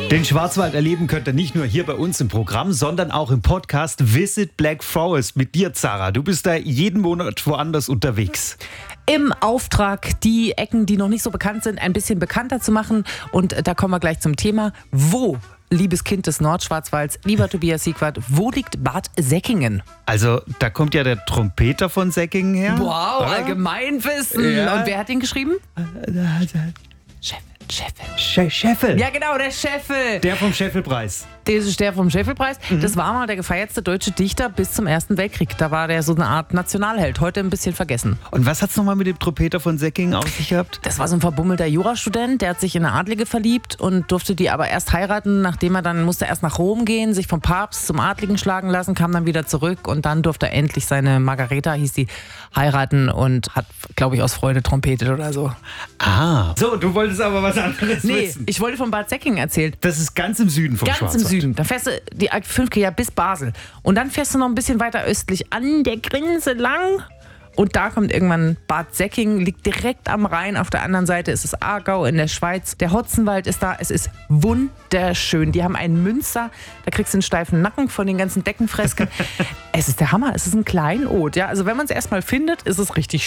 Den Schwarzwald erleben könnt ihr nicht nur hier bei uns im Programm, sondern auch im Podcast Visit Black Forest mit dir, Zara. Du bist da jeden Monat woanders unterwegs. Im Auftrag, die Ecken, die noch nicht so bekannt sind, ein bisschen bekannter zu machen. Und da kommen wir gleich zum Thema. Wo, liebes Kind des Nordschwarzwalds, lieber Tobias Siegwart, wo liegt Bad Säckingen? Also, da kommt ja der Trompeter von Säckingen her. Wow, oder? Allgemeinwissen. Ja. Und wer hat ihn geschrieben? Scheffel. Ja, genau, der Scheffel. Der vom Scheffelpreis. Das ist der vom Scheffelpreis. Das war mal der gefeiertste deutsche Dichter bis zum Ersten Weltkrieg. Da war der so eine Art Nationalheld. Heute ein bisschen vergessen. Und was hat's nochmal mit dem Trompeter von Säckingen auf sich gehabt? Das war so ein verbummelter Jurastudent, der hat sich in eine Adlige verliebt und durfte die aber erst heiraten, nachdem er dann musste erst nach Rom gehen, sich vom Papst zum Adligen schlagen lassen, kam dann wieder zurück und dann durfte er endlich seine Margareta, hieß die, heiraten und hat, glaube ich, aus Freude trompetet oder so. Ah. So, du wolltest aber was anderes Nee, wissen. ich wollte von Bad Säckingen erzählen. Das ist ganz im Süden vom Ganz Schwarzwald. im Süden. Da fährst du die A5 ja bis Basel. Und dann fährst du noch ein bisschen weiter östlich an der Grenze lang. Und da kommt irgendwann Bad Säckingen, liegt direkt am Rhein. Auf der anderen Seite ist es Aargau in der Schweiz. Der Hotzenwald ist da. Es ist wunderschön. Die haben ein Münster. Da kriegst du einen steifen Nacken von den ganzen Deckenfresken. Es ist der Hammer. Es ist ein Kleinod. Ja? Also wenn man es erstmal findet, ist es richtig